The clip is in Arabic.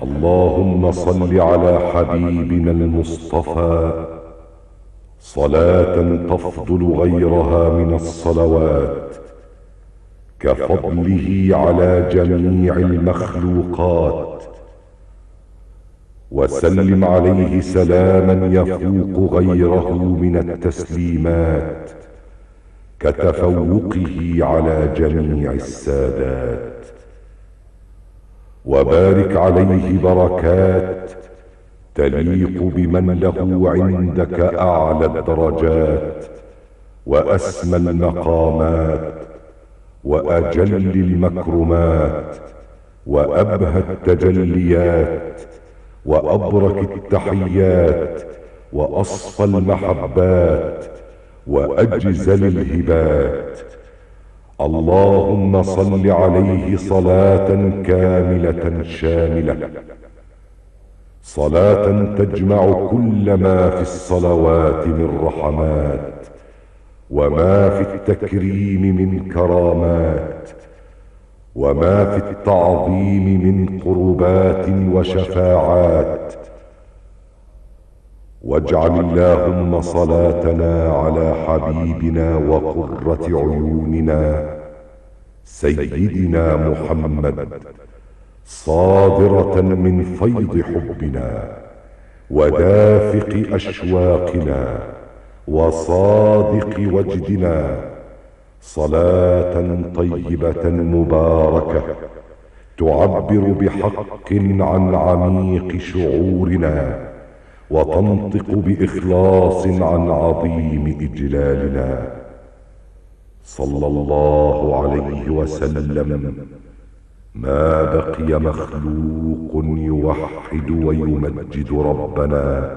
اللهم صل على حبيبنا المصطفى صلاة تفضل غيرها من الصلوات كفضله على جميع المخلوقات، وسلم عليه سلاما يفوق غيره من التسليمات كتفوقه على جميع السادات، وبارك عليه بركات تليق بمن له عندك أعلى الدرجات وأسمى المقامات وأجل المكرمات وأبهى التجليات وأبرك التحيات وأصفى المحبات وأجزل الهبات. اللهم صل عليه صلاة كاملة شاملة، صلاة تجمع كل ما في الصلوات من رحمات وما في التكريم من كرامات وما في التعظيم من قربات وشفاعات. واجعل اللهم صلاتنا على حبيبنا وقرة عيوننا سيدنا محمد صادرة من فيض حبنا ودافق أشواقنا وصادق وجدنا، صلاة طيبة مباركة تعبر بحق عن عميق شعورنا وتنطق بإخلاص عن عظيم إجلالنا. صلى الله عليه وسلم ما بقي مخلوق يوحد ويمجد ربنا